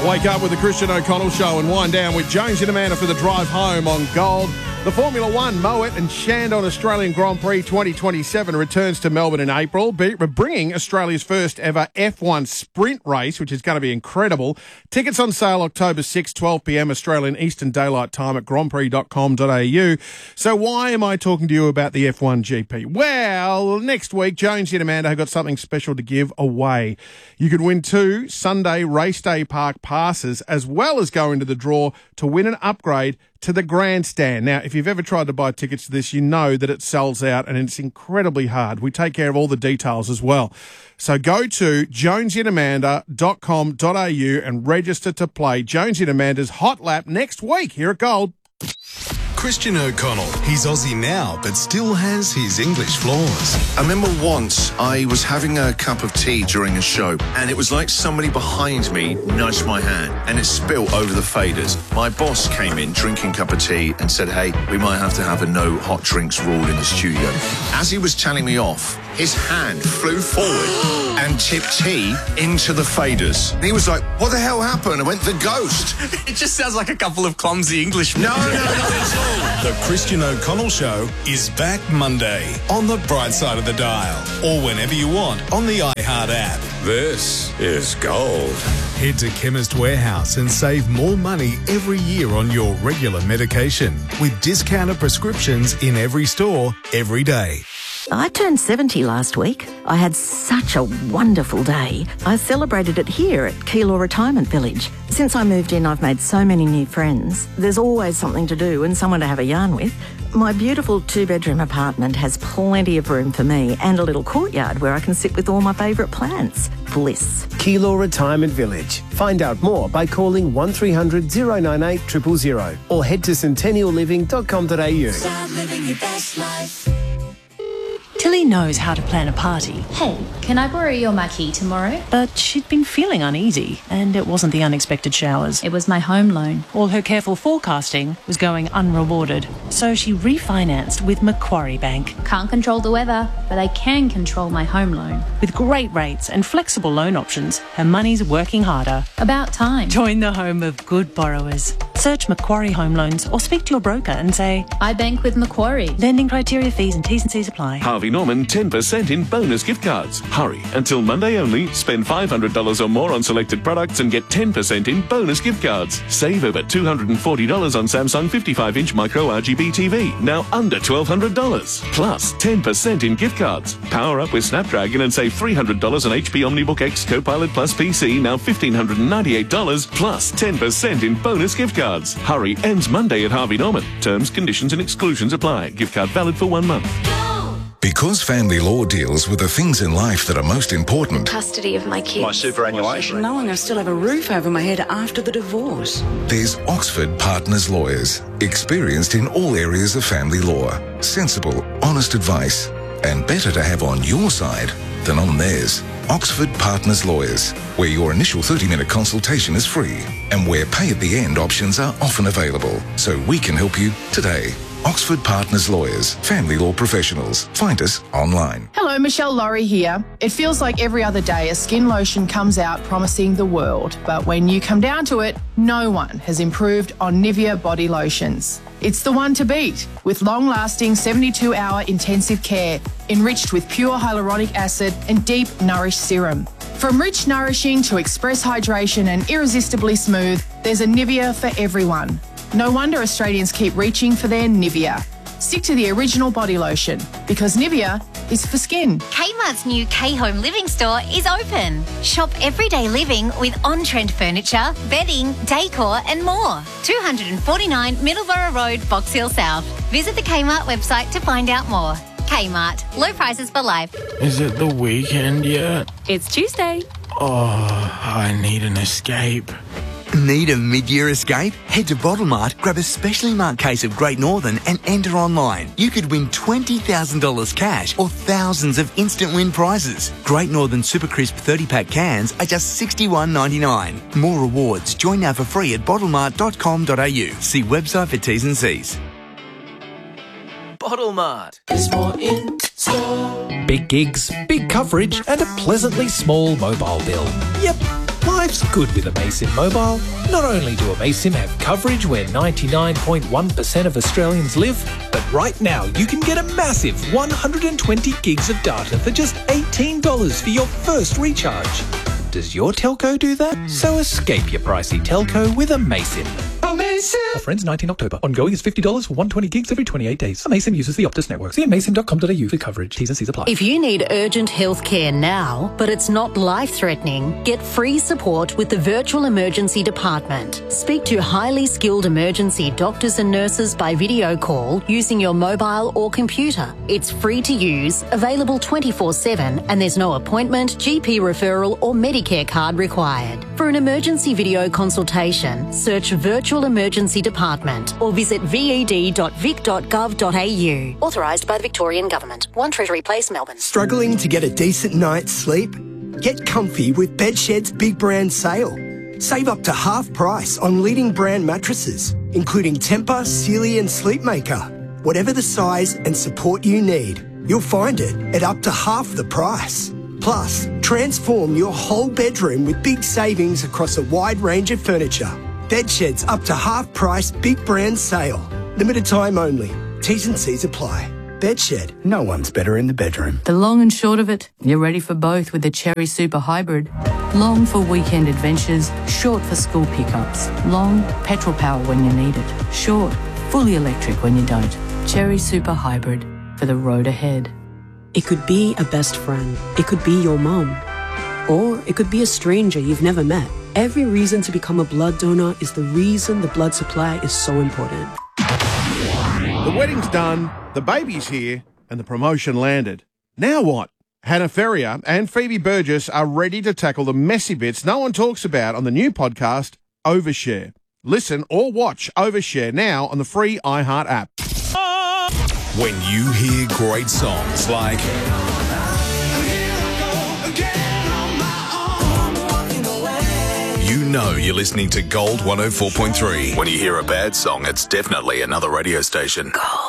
Wake up with the Christian O'Connell Show and wind down with Jones and Amanda for the drive home on Gold. The Formula One, Moet and Shandon Australian Grand Prix 2027 returns to Melbourne in April, bringing Australia's first ever F1 sprint race, which is going to be incredible. Tickets on sale October 6, 12 p.m. Australian Eastern Daylight Time at grandprix.com.au. So why am I talking to you about the F1 GP? Well, next week, Jones and Amanda have got something special to give away. You could win 2 Sunday Race Day Park passes, as well as go into the draw to win an upgrade to the grandstand. Now, if you've ever tried to buy tickets to this, you know that it sells out and it's incredibly hard. We take care of all the details as well. So go to jonesyandamanda.com.au and register to play Jonesy and Amanda's Hot Lap next week here at Gold. Christian O'Connell. He's Aussie now, but still has his English flaws. I remember once I was having a cup of tea during a show, and it was like somebody behind me nudged my hand, and it spilled over the faders. My boss came in drinking a cup of tea and said, "Hey, we might have to have a no hot drinks rule in the studio." As he was telling me off, his hand flew forward and tipped tea into the faders. And he was like, "What the hell happened?" I went, "The ghost." It just sounds like a couple of clumsy Englishmen. No, not at all. The Christian O'Connell Show is back Monday on the bright side of the dial, or whenever you want on the iHeart app. This is Gold. Head to Chemist Warehouse and save more money every year on your regular medication with discounted prescriptions in every store, every day. I turned 70 last week. I had such a wonderful day. I celebrated it here at Keilor Retirement Village. Since I moved in, I've made so many new friends. There's always something to do and someone to have a yarn with. My beautiful 2-bedroom apartment has plenty of room for me and a little courtyard where I can sit with all my favourite plants. Bliss. Keilor Retirement Village. Find out more by calling 1300 098 000 or head to centennialliving.com.au. Start living your best life. Tilly knows how to plan a party. Hey, can I borrow your marquee tomorrow? But she'd been feeling uneasy, and it wasn't the unexpected showers. It was my home loan. All her careful forecasting was going unrewarded, so she refinanced with Macquarie Bank. Can't control the weather, but I can control my home loan. With great rates and flexible loan options, her money's working harder. About time. Join the home of good borrowers. Search Macquarie Home Loans or speak to your broker and say, I bank with Macquarie. Lending criteria, fees and T's and C's apply. Harvey Norman 10% in bonus gift cards. Hurry, until Monday only. Spend $500 or more on selected products and get 10% in bonus gift cards. Save over $240 on Samsung 55-inch micro RGB TV, now under $1,200. Plus 10% in gift cards. Power up with Snapdragon and save $300 on HP OmniBook X Copilot Plus PC, now $1,598, plus 10% in bonus gift cards. Hurry, ends Monday at Harvey Norman. Terms, conditions and exclusions apply. Gift card valid for 1 month. Because family law deals with the things in life that are most important. Custody of my kids. My superannuation. Knowing I still have a roof over my head after the divorce. There's Oxford Partners Lawyers, experienced in all areas of family law. Sensible, honest advice, and better to have on your side than on theirs. Oxford Partners Lawyers, where your initial 30-minute consultation is free and where pay at the end options are often available, so we can help you today. Oxford Partners Lawyers, family law professionals. Find us online. Hello, Michelle Laurie here. It feels like every other day a skin lotion comes out promising the world, but when you come down to it, no one has improved on Nivea body lotions. It's the one to beat, with long-lasting 72-hour intensive care, enriched with pure hyaluronic acid and deep Nourish serum. From rich nourishing to express hydration and irresistibly smooth, there's a Nivea for everyone. No wonder Australians keep reaching for their Nivea. Stick to the original body lotion, because Nivea is for skin. Kmart's new K-Home Living store is open. Shop everyday living with on-trend furniture, bedding, decor and more. 249 Middleborough Road, Box Hill South. Visit the Kmart website to find out more. Kmart, low prices for life. Is it the weekend yet? It's Tuesday. Oh, I need an escape. Need a mid-year escape? Head to Bottlemart, grab a specially marked case of Great Northern and enter online. You could win $20,000 cash or thousands of instant win prizes. Great Northern Super Crisp 30-pack cans are just $61.99. More rewards. Join now for free at bottlemart.com.au. See website for T's and C's. Bottlemart. There's more in store. Big gigs, big coverage and a pleasantly small mobile bill. Yep. Life's good with Amaysim Mobile. Not only do Amaysim have coverage where 99.1% of Australians live, but right now you can get a massive 120 gigs of data for just $18 for your first recharge. Does your telco do that? So escape your pricey telco with Amaysim. Amaysim! Offer ends 19 October. Ongoing is $50 for 120 gigs every 28 days. Amaysim uses the Optus network. See amaysim.com.au for coverage. T's and C's apply. If you need urgent health care now, but it's not life-threatening, get free support with the Virtual Emergency Department. Speak to highly skilled emergency doctors and nurses by video call using your mobile or computer. It's free to use, available 24/7, and there's no appointment, GP referral or Medicare card required. For an emergency video consultation, search Virtual Emergency Department or visit ved.vic.gov.au. Authorised by the Victorian Government. 1 Treasury Place, Melbourne. Struggling to get a decent night's sleep? Get comfy with Bedshed's Big Brand Sale. Save up to half price on leading brand mattresses, including Tempur, Sealy and Sleepmaker. Whatever the size and support you need, you'll find it at up to half the price. Plus, transform your whole bedroom with big savings across a wide range of furniture. Bedshed's up to half price Big Brand Sale. Limited time only. T's and C's apply. Bedshed, no one's better in the bedroom. The long and short of it, you're ready for both with the Cherry Super Hybrid. Long for weekend adventures, short for school pickups. Long, petrol power when you need it. Short, fully electric when you don't. Cherry Super Hybrid, for the road ahead. It could be a best friend. It could be your mom. Or it could be a stranger you've never met. Every reason to become a blood donor is the reason the blood supply is so important. The wedding's done, the baby's here, and the promotion landed. Now what? Hannah Ferrier and Phoebe Burgess are ready to tackle the messy bits no one talks about on the new podcast, Overshare. Listen or watch Overshare now on the free iHeart app. When you hear great songs like you know you're listening to Gold 104.3. When you hear a bad song, it's definitely another radio station. Gold.